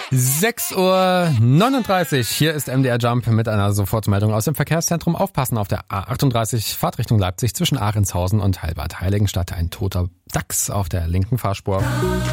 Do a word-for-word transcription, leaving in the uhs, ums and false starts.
sechs Uhr neununddreißig, hier ist M D R Jump mit einer Sofortmeldung aus dem Verkehrszentrum. Aufpassen auf der A achtunddreißig, Fahrtrichtung Leipzig zwischen Ahrendshausen und Heilbad Heiligenstadt. Ein toter Dachs auf der linken Fahrspur.